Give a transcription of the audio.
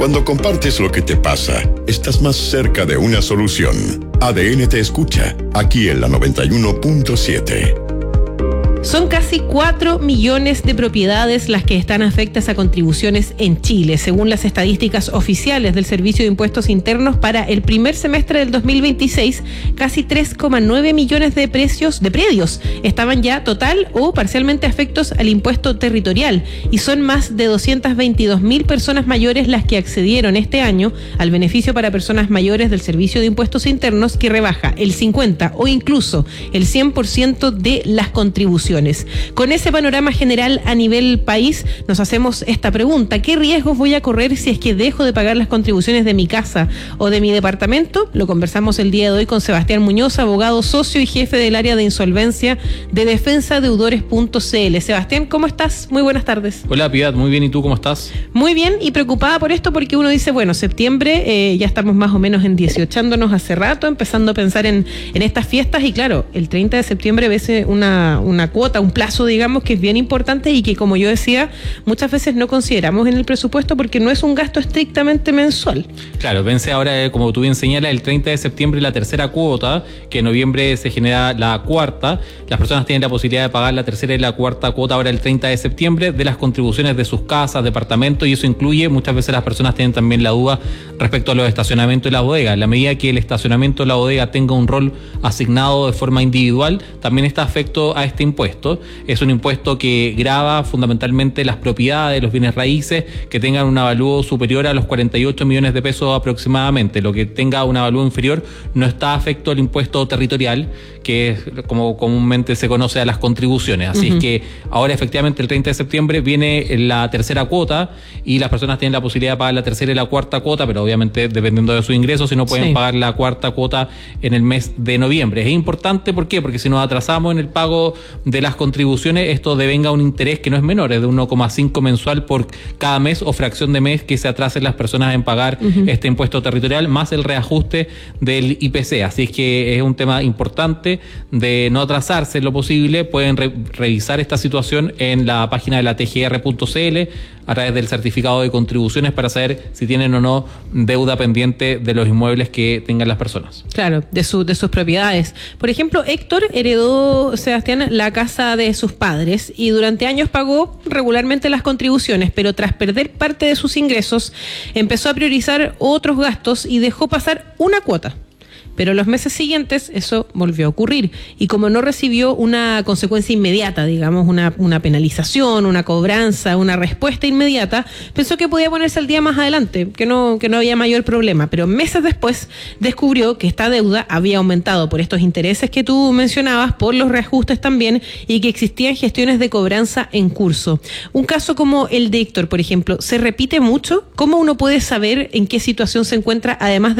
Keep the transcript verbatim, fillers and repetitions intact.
Cuando compartes lo que te pasa, estás más cerca de una solución. A D N te escucha, aquí en la noventa y uno punto siete. Son casi cuatro millones de propiedades las que están afectas a contribuciones en Chile, según las estadísticas oficiales del Servicio de Impuestos Internos. Para el primer semestre del dos mil veintiséis, casi tres coma nueve millones de precios de predios estaban ya total o parcialmente afectos al impuesto territorial, y son más de doscientas veintidós mil personas mayores las que accedieron este año al beneficio para personas mayores del Servicio de Impuestos Internos, que rebaja el cincuenta o incluso el cien por ciento de las contribuciones. Con ese panorama general a nivel país, nos hacemos esta pregunta: ¿qué riesgos voy a correr si es que dejo de pagar las contribuciones de mi casa o de mi departamento? Lo conversamos el día de hoy con Sebastián Muñoz, abogado socio y jefe del área de insolvencia de defensa deudores punto c l. Sebastián, ¿cómo estás? Muy buenas tardes. Hola, Piedad, muy bien, ¿y tú cómo estás? Muy bien, y preocupada por esto porque uno dice, bueno, septiembre, eh, ya estamos más o menos en dieciochándonos hace rato, empezando a pensar en, en estas fiestas, y claro, el treinta de septiembre ves una, una cuota, un plazo, digamos, que es bien importante y que, como yo decía, muchas veces no consideramos en el presupuesto porque no es un gasto estrictamente mensual. Claro, vence ahora, como tú bien señalas, el treinta de septiembre la tercera cuota, que en noviembre se genera la cuarta. Las personas tienen la posibilidad de pagar la tercera y la cuarta cuota ahora el treinta de septiembre de las contribuciones de sus casas, departamentos, y eso incluye, muchas veces las personas tienen también la duda respecto a los estacionamientos y la bodega. En la medida que el estacionamiento o la bodega tenga un rol asignado de forma individual, también está afecto a este impuesto. Es un impuesto que grava fundamentalmente las propiedades, los bienes raíces que tengan un avalúo superior a los cuarenta y ocho millones de pesos aproximadamente. Lo que tenga un avalúo inferior no está afecto al impuesto territorial, que es como comúnmente se conoce a las contribuciones. Así uh-huh. es que ahora efectivamente el treinta de septiembre viene la tercera cuota y las personas tienen la posibilidad de pagar la tercera y la cuarta cuota, pero obviamente dependiendo de sus ingresos, si no pueden sí. pagar la cuarta cuota en el mes de noviembre. Es importante, ¿por qué? Porque si nos atrasamos en el pago de las contribuciones, esto devenga un interés que no es menor, es de uno coma cinco mensual por cada mes o fracción de mes que se atrasen las personas en pagar uh-huh. este impuesto territorial, más el reajuste del I P C. Así es que es un tema importante de no atrasarse en lo posible. Pueden re- revisar esta situación en la página de la T G R punto c l a través del certificado de contribuciones para saber si tienen o no deuda pendiente de los inmuebles que tengan las personas. Claro, de, su, de sus propiedades. Por ejemplo, Héctor heredó, Sebastián, la casa de sus padres y durante años pagó regularmente las contribuciones, pero tras perder parte de sus ingresos empezó a priorizar otros gastos y dejó pasar una cuota. Pero los meses siguientes eso volvió a ocurrir, y como no recibió una consecuencia inmediata, digamos, una, una penalización, una cobranza, una respuesta inmediata, pensó que podía ponerse al día más adelante, que no, que no había mayor problema. Pero meses después descubrió que esta deuda había aumentado por estos intereses que tú mencionabas, por los reajustes también, y que existían gestiones de cobranza en curso. Un caso como el de Héctor, por ejemplo, ¿se repite mucho? ¿Cómo uno puede saber en qué situación se encuentra, además de